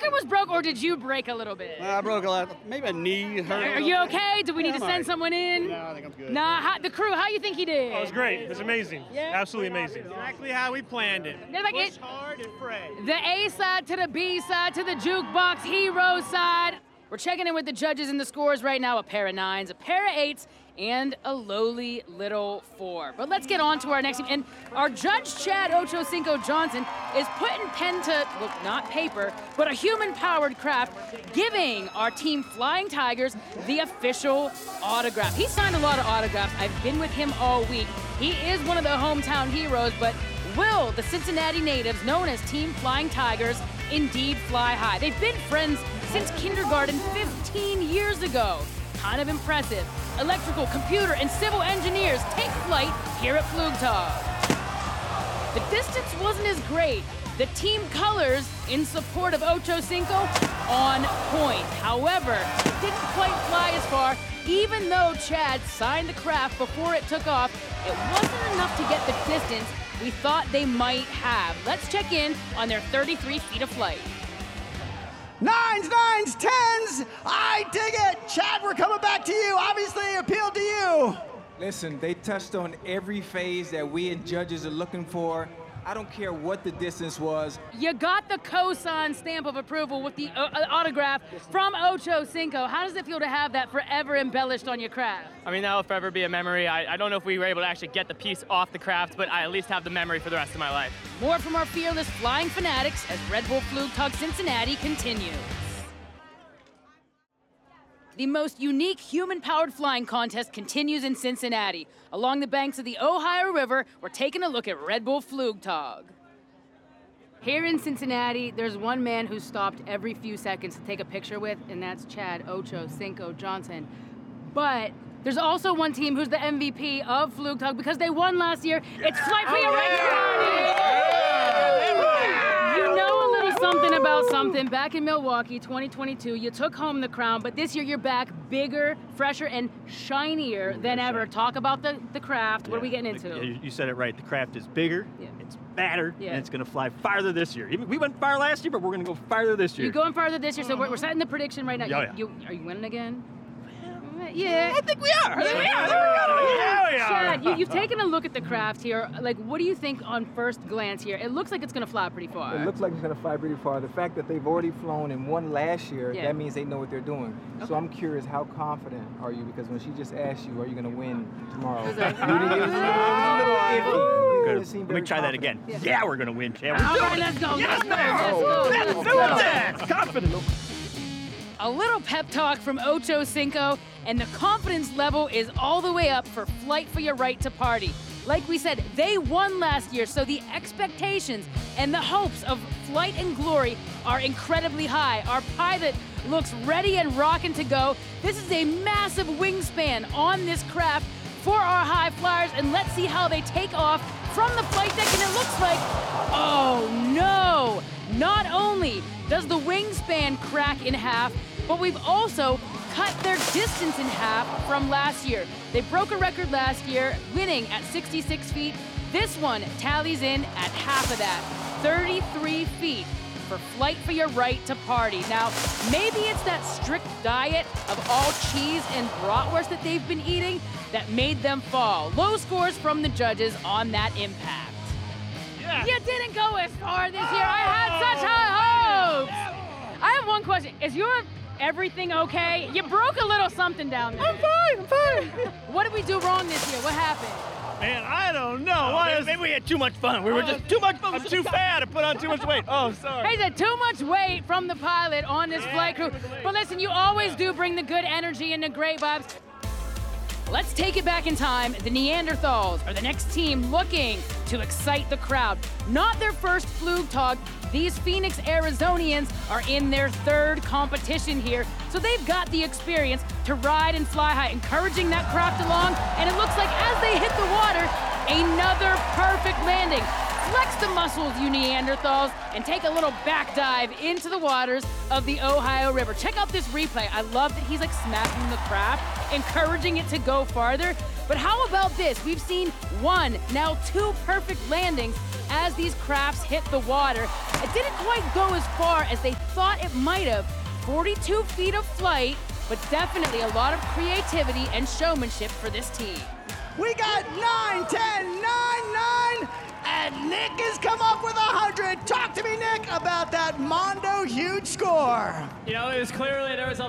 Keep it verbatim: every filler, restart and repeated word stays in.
record was broke, or did you break a little bit? I broke a lot, maybe a knee. Hurt Are you okay? Do we Yeah, need to I'm send all right. someone in? No, I think I'm good. Nah, how, the crew, how you think he did? Oh, it was great. It was amazing. Yeah? Absolutely amazing. Exactly how we planned it. They're like Push it- hard and pray. The A side to the B side to the jukebox hero side. We're checking in with the judges and the scores right now. A pair of nines, a pair of eights, and a lowly little four. But let's get on to our next team. And our judge, Chad Ochocinco Johnson, is putting pen to, well, not paper, but a human-powered craft, giving our team Flying Tigers the official autograph. He signed a lot of autographs. I've been with him all week. He is one of the hometown heroes, but will the Cincinnati natives, known as Team Flying Tigers, indeed fly high? They've been friends since kindergarten fifteen years ago. Kind of impressive. Electrical, computer, and civil engineers take flight here at Flugtag. The distance wasn't as great. The team colors in support of Ochocinco on point. However, it didn't quite fly as far. Even though Chad signed the craft before it took off, it wasn't enough to get the distance we thought they might have. Let's check in on their thirty-three feet of flight. Nines, nines, tens. I dig it. Chad, we're coming back to you. Obviously, it appealed to you. Listen, they touched on every phase that we and judges are looking for. I don't care what the distance was. You got the cosign stamp of approval with the uh, autograph from Ochocinco. How does it feel to have that forever embellished on your craft? I mean, that'll forever be a memory. I, I don't know if we were able to actually get the piece off the craft, but I at least have the memory for the rest of my life. More from our fearless flying fanatics as Red Bull Flugtag Cincinnati continues. The most unique human-powered flying contest continues in Cincinnati. Along the banks of the Ohio River, we're taking a look at Red Bull Flugtag. Here in Cincinnati, there's one man who's stopped every few seconds to take a picture with, and that's Chad Ochocinco Johnson. But there's also one team who's the M V P of Flugtag because they won last year. It's Flight for Your Right. You know a little something about something. Back in Milwaukee, twenty twenty-two, you took home the crown, but this year you're back bigger, fresher, and shinier than ever. Talk about the, the craft. What are we getting into? Yeah, you said it right. The craft is bigger, Yeah. it's badder, Yeah. and it's going to fly farther this year. Even- We went far last year, but we're going to go farther this year. You're going farther this year, so we're, we're setting the prediction right now. Yeah, You- yeah. you- are you winning again? Yeah. I think we are. I think we are. Yeah, we are. Chad, you, you've taken a look at the craft here. Like, what do you think on first glance here? It looks like it's going to fly pretty far. It looks like it's going to fly pretty far. The fact that they've already flown and won last year, Yeah. that means they know what they're doing. So I'm curious, how confident are you? Because when she just asked you, are you going to win tomorrow? was like, you didn't give us- it was a little iffy. You Good. didn't seem Let me very try that confident. again. Yeah, we're going to win, Chad. All We're right, doing let's it. go. Yes, Let's go. sir. Let's go. Let's do that. Confident. A little pep talk from Ochocinco, and the confidence level is all the way up for Flight for Your Right to Party. Like we said, they won last year, so the expectations and the hopes of flight and glory are incredibly high. Our pilot looks ready and rocking to go. This is a massive wingspan on this craft for our high flyers, and let's see how they take off from the flight deck, and it looks like, oh no! Not only does the wingspan crack in half, but we've also cut their distance in half from last year. They broke a record last year, winning at sixty-six feet. This one tallies in at half of that, thirty-three feet for Flight for Your Right to Party. Now, maybe it's that strict diet of all cheese and bratwurst that they've been eating that made them fall. Low scores from the judges on that impact. Yeah. You didn't go as far this year. I had such high hopes. I have one question. Is your everything okay? You broke a little something down there. I'm fine. I'm fine. What did we do wrong this year? What happened? Man, I don't know. Why maybe, is- maybe we had too much fun. We were just too much fun. I'm too fat. I put on too much weight. Oh, sorry. Hey, there's too much weight from the pilot on this flight crew. But listen, you always do bring the good energy and the great vibes. Let's take it back in time. The Neanderthals are the next team looking to excite the crowd. Not their first Flugtag. These Phoenix Arizonians are in their third competition here, so they've got the experience to ride and fly high, encouraging that craft along, and it looks like as they hit the water, another perfect landing. Flex the muscles, you Neanderthals, and take a little back dive into the waters of the Ohio River. Check out this replay. I love that he's like smacking the craft, encouraging it to go farther. But how about this? We've seen one, now two perfect landings as these crafts hit the water. It didn't quite go as far as they thought it might have. forty-two feet of flight, but definitely a lot of creativity and showmanship for this team. We got nine, ten, nine, nine, and Nick has come up with one hundred. Talk to me, Nick, about that Mondo huge score. You know, it was clearly there was a